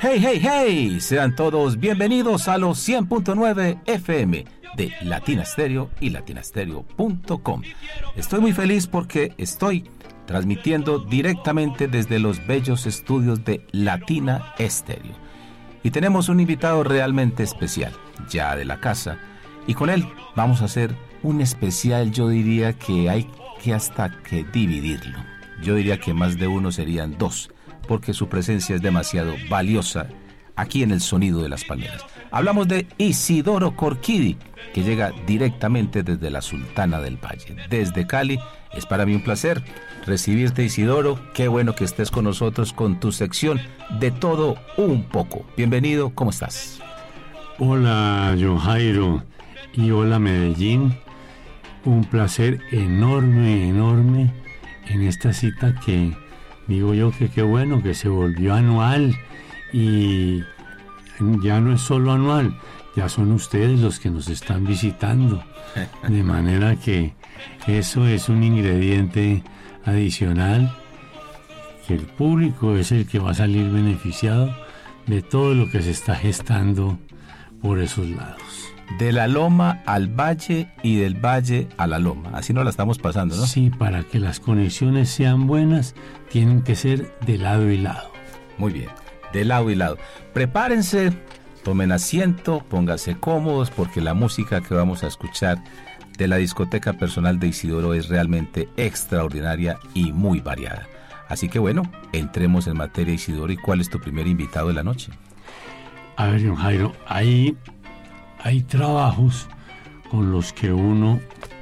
Hey, hey, hey, sean todos bienvenidos a los 100.9 FM de Latina Stereo y latinastereo.com. Estoy muy feliz porque estoy transmitiendo directamente desde los bellos estudios de Latina Stereo. Y tenemos un invitado realmente especial, ya de la casa, y con él vamos a hacer un especial, yo diría que hay que hasta que dividirlo. Yo diría que más de uno serían dos, porque su presencia es demasiado valiosa aquí en el sonido de las palmeras. Hablamos de Isidoro Corquidi, que llega directamente desde la Sultana del Valle, desde Cali. Es para mí un placer recibirte, Isidoro. Qué bueno que estés con nosotros con tu sección de todo un poco. Bienvenido, ¿cómo estás? Hola, John Jairo, y hola, Medellín. Un placer enorme en esta cita que digo yo que qué bueno que se volvió anual, y ya no es solo anual, ya son ustedes los que nos están visitando, de manera que eso es un ingrediente adicional, que el público es el que va a salir beneficiado de todo lo que se está gestando por esos lados. De la loma al valle y del valle a la loma. Así nos la estamos pasando, ¿no? Sí, para que las conexiones sean buenas, tienen que ser de lado y lado. Muy bien, de lado y lado. Prepárense, tomen asiento, pónganse cómodos, porque la música que vamos a escuchar de la discoteca personal de Isidoro es realmente extraordinaria y muy variada. Así que bueno, entremos en materia, Isidoro. ¿Y cuál es tu primer invitado de la noche? A ver, don Jairo, hay trabajos con los que uno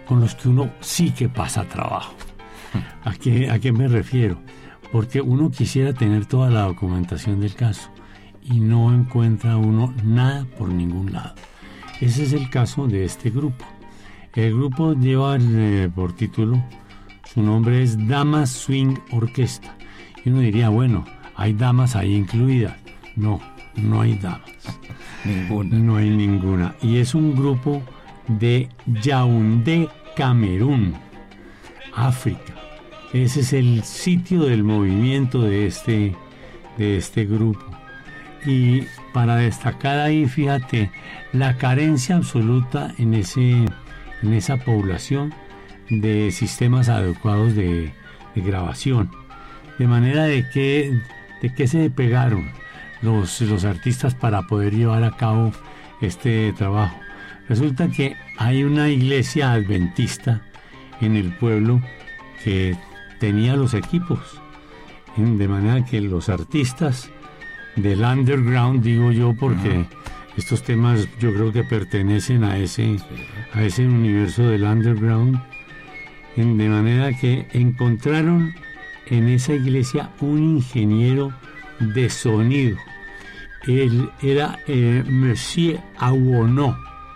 sí que pasa trabajo. ¿A qué me refiero? Porque uno quisiera tener toda la documentación del caso y no encuentra uno nada por ningún lado. Ese es el caso de este grupo. El grupo lleva por título, su nombre es Damas Swing Orquesta. Y uno diría, bueno, hay damas ahí incluidas. No hay damas. Ninguna. No hay ninguna. Y es un grupo de Yaoundé, Camerún, África. Ese es el sitio del movimiento de este grupo. Y para destacar ahí, fíjate, la carencia absoluta en esa población de sistemas adecuados de grabación. De manera de que se pegaron los artistas para poder llevar a cabo este trabajo. Resulta que hay una iglesia adventista en el pueblo que tenía los equipos, de manera que los artistas del underground, digo yo, porque estos temas yo creo que pertenecen a ese universo del underground, de manera que encontraron en esa iglesia un ingeniero de sonido. Él era Monsieur Aguonó.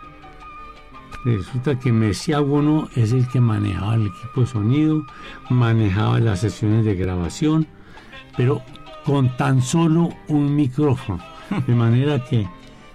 Resulta que Monsieur Aguonó es el que manejaba el equipo de sonido, manejaba las sesiones de grabación, pero con tan solo un micrófono. De manera que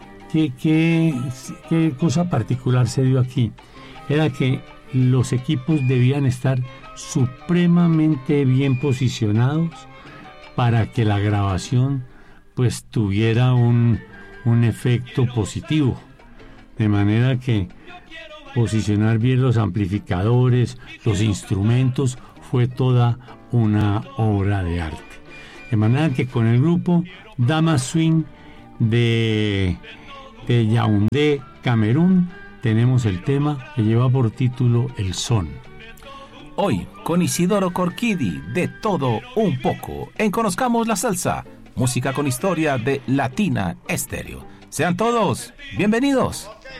¿qué cosa particular se dio aquí? Era que los equipos debían estar supremamente bien posicionados para que la grabación pues tuviera un efecto positivo, de manera que posicionar bien los amplificadores, los instrumentos, fue toda una obra de arte. De manera que con el grupo Damas Swing de Yaoundé, Camerún, tenemos el tema que lleva por título El Son. Hoy, con Isidoro Corquidi, de todo un poco, en Conozcamos la Salsa, música con historia de Latina Stereo. Sean todos bienvenidos.